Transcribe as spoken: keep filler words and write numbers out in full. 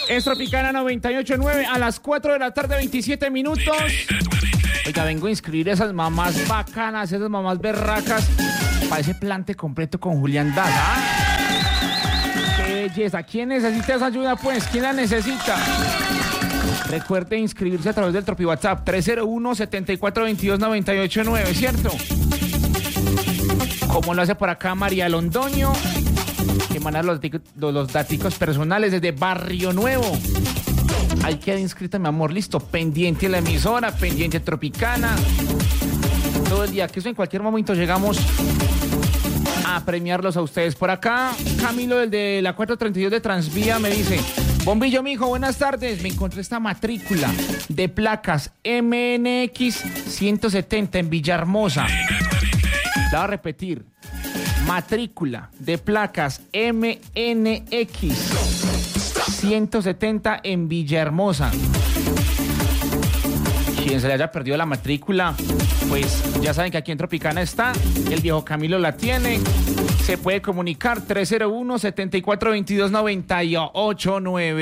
Es Tropicana noventa y ocho punto nueve a las cuatro de la tarde, veintisiete minutos. Oiga, vengo a inscribir esas mamás bacanas, esas mamás berracas para ese plante completo con Julián Daza. ¿Ah? ¡Qué belleza! ¿Quién necesita esa ayuda, pues? ¿Quién la necesita? Recuerde inscribirse a través del Tropi WhatsApp tres cero uno, siete cuatro dos dos, nueve ocho nueve, ¿cierto? Como lo hace por acá María Londoño, que manda los, los daticos personales desde Barrio Nuevo. Ahí queda inscrita, mi amor, listo. Pendiente a la emisora, pendiente a Tropicana. Todo el día, que eso en cualquier momento llegamos a premiarlos a ustedes. Por acá, Camilo, el de la cuatrocientos treinta y dos de Transvía, me dice: Bombillo, mijo, buenas tardes. Me encontré esta matrícula de placas M N X ciento setenta en Villahermosa. La voy a repetir. Matrícula de placas M N X ciento setenta en Villahermosa. Quien se le haya perdido la matrícula, pues ya saben que aquí en Tropicana está. El viejo Camilo la tiene. Se puede comunicar tres cero uno, siete cuatro dos dos, nueve ocho nueve.